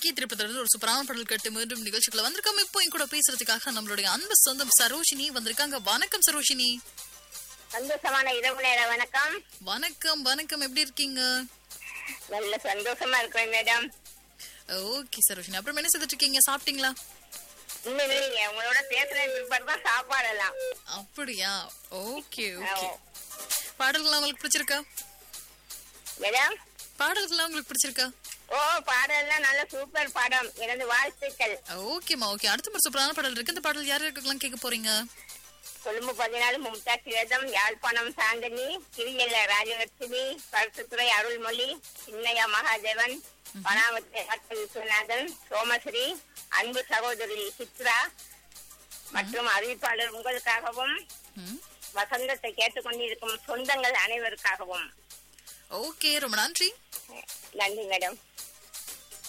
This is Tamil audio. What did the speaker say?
பால்கி திரைப்படத்துல ஒரு சூப்பரான பாடல் கேட்டு மீண்டும் நிகழ்ச்சிக்குள்ள வந்திருக்கோம். இப்போ என் கூட பேசுறதுக்காக நம்மளுடைய அன்பு சொந்தம் சரோஷினி வந்திருக்காங்க. வணக்கம் சரோஷினி. சந்தோஷமான இரவு நேர வணக்கம். வணக்கம் வணக்கம், எப்படி இருக்கீங்க? நல்ல சந்தோஷமா இருக்கிறேன் மேடம். ஓகே சரோஷினி, அப்புறம் என்ன செய்துட்டு இருக்கீங்க? சாப்பிட்டீங்களா? இன்னும் இல்லைங்க, உங்களோட பேசுற பிற்பாடு தான் சாப்பாடெல்லாம். அப்படியா? Okay okay. பாடல்கள்லாம் உங்களுக்கு பிடிச்சிருக்கா மேடம்? பாடல்கள்லாம் உங்களுக்கு பிடிச்சிருக்கா? ஓ, பாடலாம் நல்ல சூப்பர் பாடம். எனது வாழ்த்துக்கள். ஓகேமா ஓகே. அடுத்த ஒரு சூப்பரான பாடல் இருக்கு. இந்த பாடல் யார் யாருக்கெல்லாம் கேட்க போறீங்க? கொழும்பு 14 மும்தாஜ் வேதம், யாழ்ப்பாணம் சாந்தனி, கிரியல்ல ராஜலட்சுமி, கருத்துத்துறை அருள்மொழி, சின்னையா மகாதேவன், பனாவத்தை விஸ்வநாதன், சோமஸ்ரீ, அன்பு சகோதரி சித்ரா மற்றும் அறிவிப்பாளர் உங்களுக்காகவும் வசந்தத்தை கேட்டுக்கொண்டிருக்கும் சொந்தங்கள் அனைவருக்காகவும். ஓகே, ரொம்ப நன்றி. நன்றி மேடம்.